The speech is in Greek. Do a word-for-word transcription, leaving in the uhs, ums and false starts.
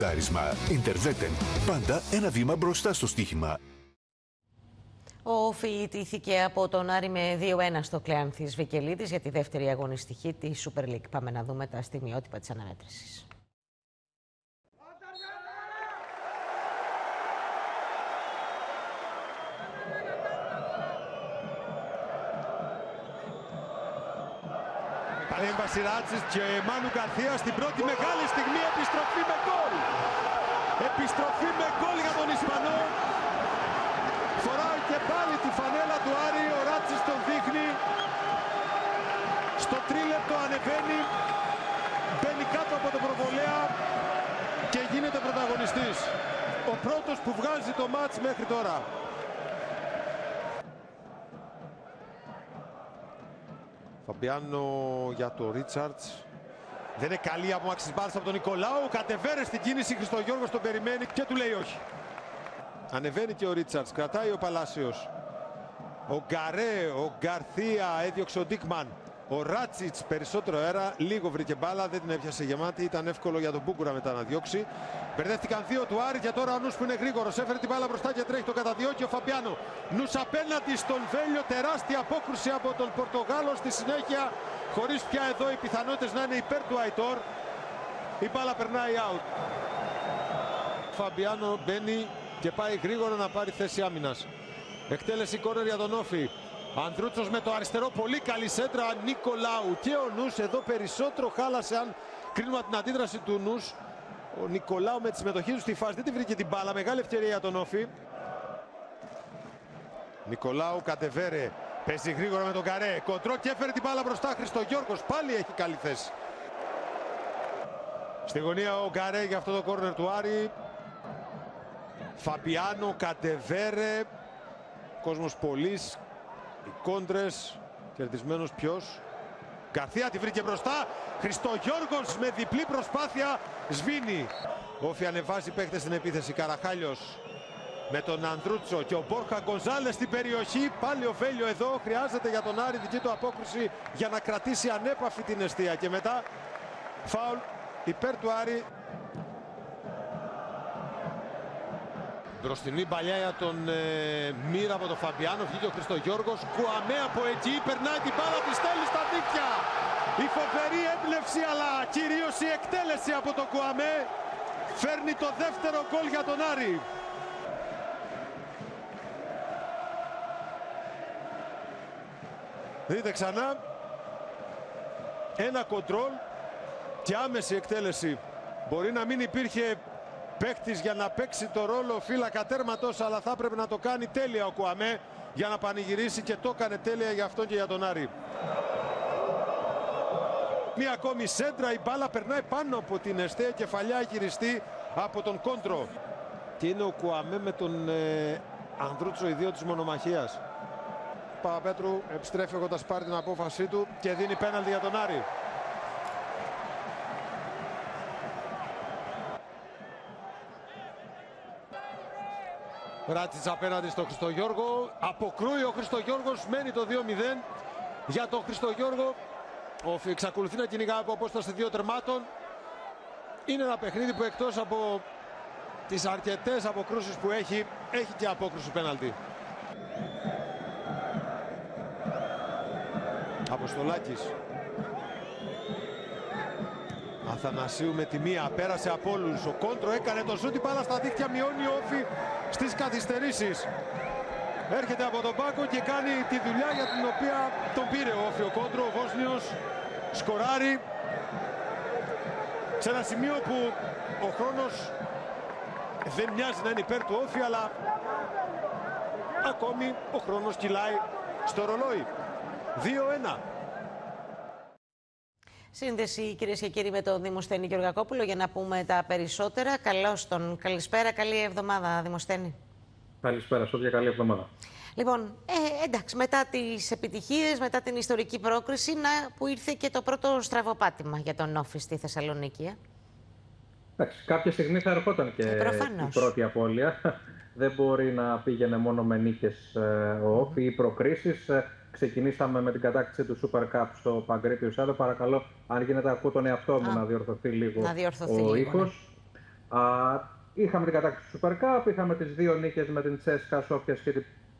Κάρισμα. Interveten. Πάντα ένα βήμα μπροστά στο στοίχημα. Ο Όφη ιτήθηκε από τον Άρη με δύο ένα στο Κλεάνθης Βικελίδης για τη δεύτερη αγωνιστική της Super League. Πάμε να δούμε τα στιγμιότυπα της αναμέτρησης. Παρέμβαση Ράτσης και Μάνου Γκαρθία στην πρώτη μεγάλη στιγμή, επιστροφή με γκολ. Επιστροφή με γκολ για τον Ισπανό. Φοράει και πάλι τη φανέλα του Άρη, ο Ράτσης τον δείχνει. Στο τρίλεπτο ανεβαίνει, μπαίνει κάτω από τον προβολέα και γίνεται πρωταγωνιστής. Ο πρώτος που βγάζει το μάτς μέχρι τώρα. Φαμπιάνο για το Ρίτσαρτς. Δεν είναι καλή απομάκρυνση μπάλας από τον Νικολάου. Κατεβαίνει στην κίνηση, Χριστογιώργος τον περιμένει και του λέει όχι. Ανεβαίνει και ο Ρίτσαρτς, κρατάει ο Παλάσιος. Ο Γκαρέ, ο Γκαρθία έδιωξε ο Ντίκμαν. Ο Ράτσιτς περισσότερο αέρα, λίγο βρήκε μπάλα, δεν την έπιασε γεμάτη. Ήταν εύκολο για τον Μπούκουρα μετά να διώξει. Μπερδεύτηκαν δύο του Άρη και τώρα ο Νους που είναι γρήγορος. Έφερε την μπάλα μπροστά και τρέχει, το καταδιώκει ο Φαμπιάνο. Νους απέναντι στον Βέλιο, τεράστια απόκρουση από τον Πορτογάλο. Στη συνέχεια, χωρίς πια εδώ οι πιθανότητες να είναι υπέρ του Αϊτόρ. Η μπάλα περνάει out. Φαμπιάνο μπαίνει και πάει γρήγορα να πάρει θέση άμυνας. Εκτέλεση κόρνερ για τον Όφη. Ανδρούτσος με το αριστερό, πολύ καλή σέντρα. Νικολάου και ο Νους εδώ περισσότερο χάλασε, αν κρίνουμε την αντίδραση του Νους. Ο Νικολάου με τη συμμετοχή του στη φάση δεν τη βρήκε την μπάλα. Μεγάλη ευκαιρία για τον Όφη. Νικολάου κατεβέρε. Παίζει γρήγορα με τον Καρέ. Κοντρό και έφερε την μπάλα μπροστά. Χριστογιώργος πάλι έχει καλή θέση. Στη γωνία ο Καρέ για αυτό το κόρνερ του Άρη. Φαμπιάνο κατεβέρε. Κόσμος πολύς. Οι κόντρες. Κερδισμένος ποιος? Γκαρθία τη βρήκε μπροστά. Χριστογιώργος με διπλή προσπάθεια σβήνει. Όφη ανεβάζει παίχτες στην επίθεση. Καραχάλιος με τον Ανδρούτσο και ο Μπόρχα Γκονζάλες στην περιοχή. Πάλι ο Βέλιο εδώ. Χρειάζεται για τον Άρη δική του απόκριση για να κρατήσει ανέπαφη την εστία. Και μετά φάουλ υπέρ του Άρη. Μπροστινή παλιά για τον ε, Μύρα από τον Φαμπιάνο. Βγήκε ο Χριστογιώργος. Κουαμέ από εκεί. Περνάει την μπάλα, τη στέλνει στα δίκτυα. Η φοβερή έμπνευση, αλλά κυρίως η εκτέλεση από τον Κουαμέ φέρνει το δεύτερο γκολ για τον Άρη. Δείτε ξανά. Ένα κοντρόλ και άμεση εκτέλεση. Μπορεί να μην υπήρχε παίκτης για να παίξει το ρόλο φύλακα τέρματος, αλλά θα έπρεπε να το κάνει τέλεια ο Κουαμέ για να πανηγυρίσει και το έκανε τέλεια για αυτόν και για τον Άρη. Μία ακόμη σέντρα, η μπάλα περνάει πάνω από την εστία κεφαλιά, γυριστή από τον Κόντρο. Και είναι ο Κουαμέ με τον ε, Ανδρούτσο, οι δύο της μονομαχίας. Παπαπέτρου επιστρέφει έχοντας πάρει την απόφασή του και δίνει πέναλτι για τον Άρη. Ράτσιτς απέναντι στον Χριστογιώργο. Αποκρούει ο Χριστογιώργος, μένει το δύο μηδέν για τον Χριστογιώργο. Ο εξακολουθεί να κυνηγάει από απόσταση δύο τερμάτων. Είναι ένα παιχνίδι που εκτός από τις αρκετές αποκρούσεις που έχει, έχει και απόκρουση πέναλτι. Αποστολάκης. Αθανασίου με τη μία, πέρασε από όλους. Ο Κόντρο έκανε το σούτ, η μπάλα στα δίχτυα, μειώνει ο Όφη στις καθυστερήσεις. Έρχεται από τον πάγκο και κάνει τη δουλειά για την οποία τον πήρε ο Όφη. Ο Κόντρο, ο Βόσνιος, σκοράρει σε ένα σημείο που ο χρόνος δεν μοιάζει να είναι υπέρ του Όφη, αλλά ακόμη ο χρόνος κυλάει στο ρολόι. δύο ένα. Σύνδεση, κυρίες και κύριοι, με τον Δημοσθένη Γεωργακόπουλο για να πούμε τα περισσότερα. Καλώς τον. Καλησπέρα, καλή εβδομάδα, Δημοσθένη. Καλησπέρα, Σόφια, καλή εβδομάδα. Λοιπόν, ε, εντάξει, μετά τις επιτυχίες, μετά την ιστορική πρόκριση, να, που ήρθε και το πρώτο στραβοπάτημα για τον Όφη στη Θεσσαλονίκη. Ε. Εντάξει, κάποια στιγμή θα ερχόταν και ε, η πρώτη απώλεια. Δεν μπορεί να πήγαινε μόνο με νίκες ε, ο Όφη ή προκρίσεις. Ξεκινήσαμε με την κατάκτηση του Super Cup στο Παγκρίτιο Σάδο. Παρακαλώ, αν γίνεται, ακούω τον εαυτό μου να, να διορθωθεί λίγο να διορθωθεί ο λίγο, ήχος. Ναι. Α, είχαμε την κατάκτηση του Super Cup, είχαμε τις δύο νίκες με την Τσέσκα Σόφιας και την